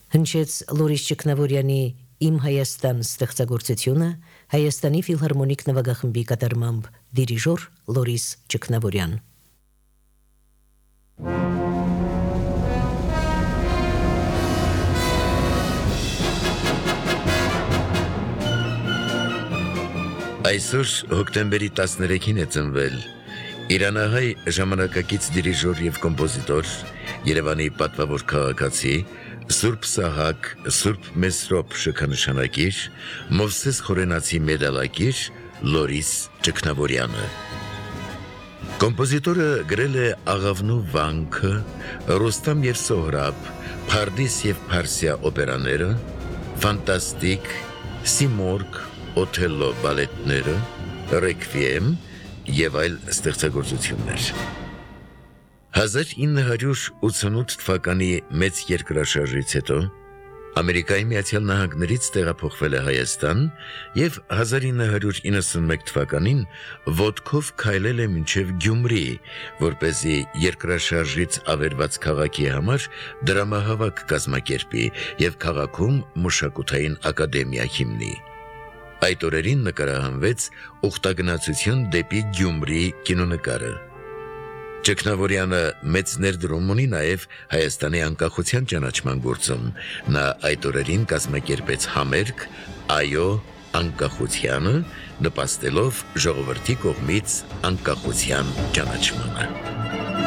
Հնչեց Լորիս Ճգնավորյանի «Իմ Հայաստան» ստեղծագործությունը Հայաստանի ֆիլհարմոնիկ նվագախմբի կատարմամբ դիրիժոր Լորիս Ճգնավորյան։ Այսօր հոկտեմբերի 13-ին է ծնվել իրանահայ ժամանակակից դիրիժոր և կոմպոզիտոր, Երևանի պատվավոր քաղաքացի, Սուրբ Սահակ, Սուրբ Մեսրոպ շքանշանակիր, Մովսես Խորենացի մեդալակիր Լորիս Ճգնավորյանը։ Կոմպոզիտորը գրել է «Աղավնու վանքը», «Ռոստամ և Սոհրաբ», «Փարդիս և Փարսիա» օպերաները, «Ֆանտաստիկ», «Սիմորգ», «Օթելլո» բալետները, «Ռեքվիեմ» և այլ ստեղծագործություններ։ 1988 թվականի մեծ երկրաշարժից հետո Ամերիկայի Միացյալ Նահանգներից տեղափոխվել է Հայաստան և 1991 թվականին ոտքով քայլել է մինչև Գյումրի, որպեսզի երկրաշարժից ավերված քաղաքի համար դրամահավաք կազմակերպի և քաղաքում մշակութային ակադեմիա հիմնի։ Այդ օրերին նկարահանվեց «Ուխտագնացություն դեպի Գյումրի» կինոնկարը։ Ճգնավորյանը մեծ ներդրում ունի նաև Հայաստանի անկախության ճանաչման գործում։ Նա այդ օրերին կազմակերպեց համերգ «Այո անկախությանը», նպաստելով ժողովրդի կողմից անկախության ճանաչմանը։